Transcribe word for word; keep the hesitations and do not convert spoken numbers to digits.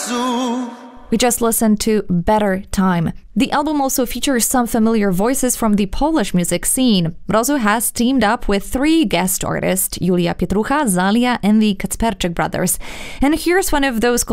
We just listened to Better Time. The album also features some familiar voices from the Polish music scene, but also has teamed up with three guest artists, Julia Pietrucha, Zalia, and the Kacperczyk brothers. And here's one of those